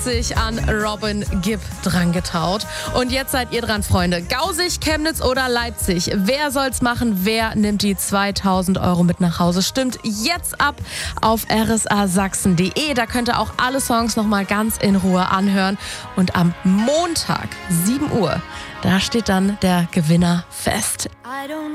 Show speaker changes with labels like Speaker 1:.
Speaker 1: sich an Robin Gibb dran getaut. Und jetzt seid ihr dran, Freunde. Gausig, Chemnitz oder Leipzig? Wer soll's machen? Wer nimmt die 2000 € mit nach Hause? Stimmt jetzt ab auf rsasachsen.de. Da könnt ihr auch alle Songs nochmal ganz in Ruhe anhören. Und am Montag, 7 Uhr, da steht dann der Gewinner fest.